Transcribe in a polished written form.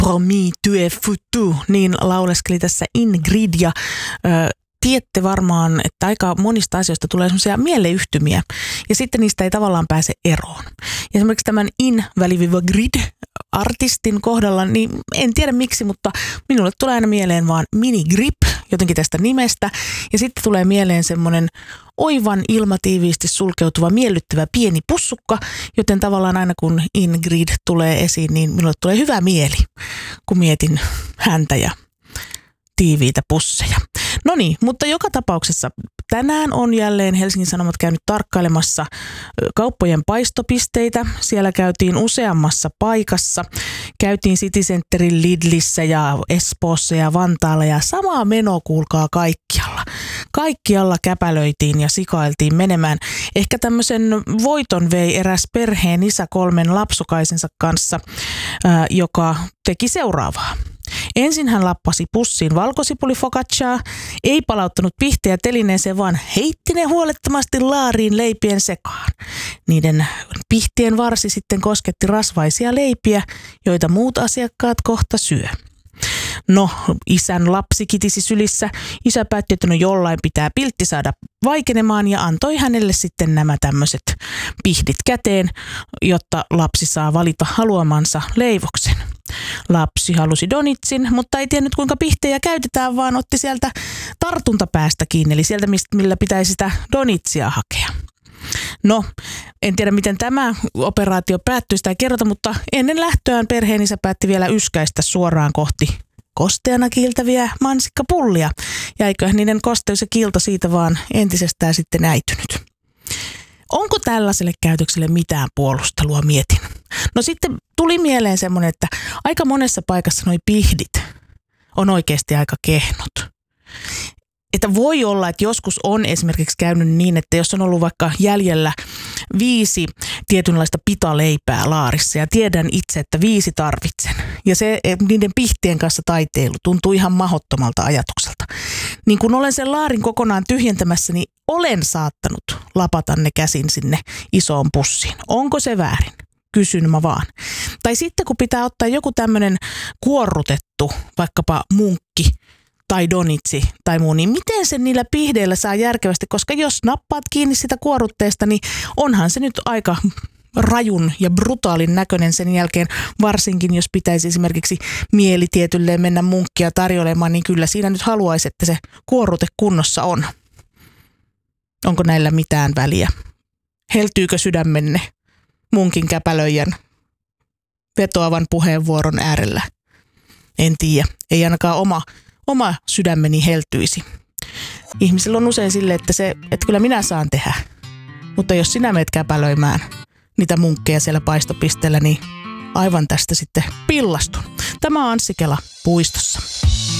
promis tu es foutu, niin lauleskeli tässä Ingrid ja tiedätte varmaan, että aika monista asioista tulee semmoisia mieleyhtymiä ja sitten niistä ei tavallaan pääse eroon. Ja esimerkiksi tämän In-Grid-artistin kohdalla, niin en tiedä miksi, mutta minulle tulee aina mieleen vaan Mini Grip jotenkin tästä nimestä ja sitten tulee mieleen semmoinen oivan ilmatiiviisti sulkeutuva miellyttävä pieni pussukka, joten tavallaan aina kun Ingrid tulee esiin, niin minulle tulee hyvä mieli, kun mietin häntä ja tiiviitä pusseja. No niin, mutta joka tapauksessa tänään on jälleen Helsingin Sanomat käynyt tarkkailemassa kauppojen paistopisteitä. Siellä käytiin useammassa paikassa. Käytiin City Centerin Lidlissä ja Espoossa ja Vantaalla ja samaa menoa kuulkaa kaikkialla. Kaikkialla käpälöitiin ja sikailtiin menemään. Ehkä tämmöisen voiton vei eräs perheen isä 3 lapsukaisensa kanssa, joka teki seuraavaa. Ensin hän lappasi pussiin valkosipulifocacciaa, ei palauttanut pihtejä telineeseen, vaan heitti ne huolettomasti laariin leipien sekaan. Niiden pihtien varsi sitten kosketti rasvaisia leipiä, joita muut asiakkaat kohta syö. No, isän lapsi kitisi sylissä. Isä päätti, että no jollain pitää piltti saada vaikenemaan ja antoi hänelle sitten nämä tämmöiset pihdit käteen, jotta lapsi saa valita haluamansa leivoksen. Lapsi halusi donitsin, mutta ei tiennyt kuinka pihtejä käytetään, vaan otti sieltä tartuntapäästä kiinni, eli sieltä millä pitäisi sitä donitsia hakea. No, en tiedä miten tämä operaatio päättyi, sitä ei kerrota, mutta ennen lähtöään perheenisä päätti vielä yskäistä suoraan kohti kosteana kiiltäviä mansikkapullia. Ja eiköhän niiden kosteus ja kiilto siitä vaan entisestään sitten äitynyt. Onko tällaiselle käytökselle mitään puolustelua, mietin. No sitten tuli mieleen semmoinen, että aika monessa paikassa noi pihdit on oikeasti aika kehnot. Että voi olla, että joskus on esimerkiksi käynyt niin, että jos on ollut vaikka jäljellä 5 tietynlaista pitaleipää laarissa ja tiedän itse, että 5 tarvitsen. Ja se niiden pihtien kanssa taiteilu tuntuu ihan mahdottomalta ajatukselta. Niin kun olen sen laarin kokonaan tyhjentämässä, niin olen saattanut lapata ne käsin sinne isoon pussiin. Onko se väärin? Kysyn mä vaan. Tai sitten kun pitää ottaa joku tämmöinen kuorrutettu, vaikkapa munkki, tai donitsi tai muu, niin miten sen niillä pihdeillä saa järkevästi, koska jos nappaat kiinni sitä kuorutteesta, niin onhan se nyt aika rajun ja brutaalin näköinen sen jälkeen, varsinkin jos pitäisi esimerkiksi mielitietylleen mennä munkkia tarjoilemaan, niin kyllä siinä nyt haluaisi, että se kuorrute kunnossa on. Onko näillä mitään väliä? Heltyykö sydämenne munkin käpälöijän vetoavan puheenvuoron äärellä? En tiedä, ei ainakaan oma sydämeni heltyisi. Ihmisillä on usein silleen, että kyllä minä saan tehdä. Mutta jos sinä meet käpälöimään niitä munkkeja siellä paistopisteellä, niin aivan tästä sitten pillastun. Tämä on Anssi Kela Puistossa.